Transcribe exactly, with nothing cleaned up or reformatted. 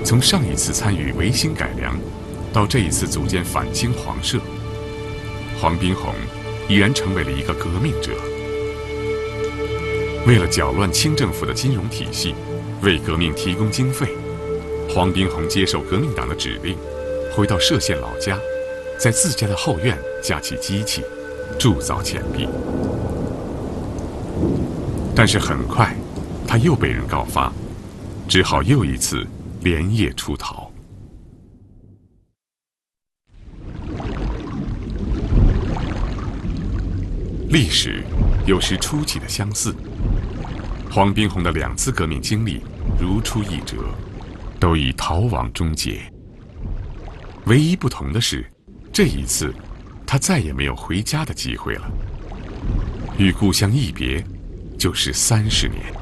从上一次参与维新改良，到这一次组建反清皇社，黄宾虹已然成为了一个革命者。为了搅乱清政府的金融体系，为革命提供经费，黄宾虹接受革命党的指令，回到歙县老家，在自家的后院架起机器，铸造钱币。但是很快，他又被人告发，只好又一次连夜出逃。历史有时出奇的相似，黄宾虹的两次革命经历如出一辙，都以逃亡终结。唯一不同的是，这一次他再也没有回家的机会了。与故乡一别，就是三十年。